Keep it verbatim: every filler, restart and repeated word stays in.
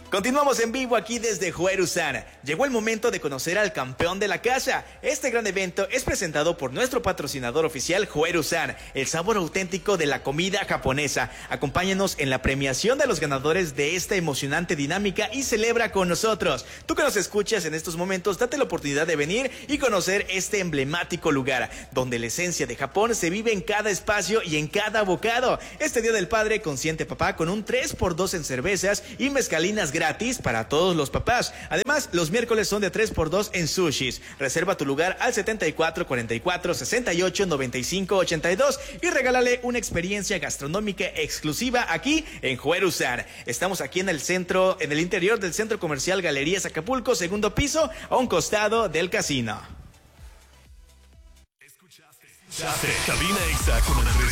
Continuamos en vivo aquí desde Juerusan. Llegó el momento de conocer al campeón de la casa. Este gran evento es presentado por nuestro patrocinador oficial Juerusan, el sabor auténtico de la comida japonesa. Acompáñanos en la premiación de los ganadores de esta emocionante dinámica y celebra con nosotros. Tú que nos escuchas en estos momentos, date la oportunidad de venir y conocer este emblemático lugar, donde la esencia de Japón se vive en cada espacio y en cada bocado. Este Día del Padre consiente papá con un tres por dos en cervezas y mezcalinas gratis para todos los papás. Además, los miércoles son de tres por dos en sushis. Reserva tu lugar al setenta y cuatro cuarenta y cuatro sesenta y ocho noventa y cinco ochenta y dos y regálale una experiencia gastronómica exclusiva aquí en Juerusan. Estamos aquí en el centro, en el interior del Centro Comercial Galerías Acapulco, segundo piso, a un costado del casino. Escuchaste Cabina Exa con Andrés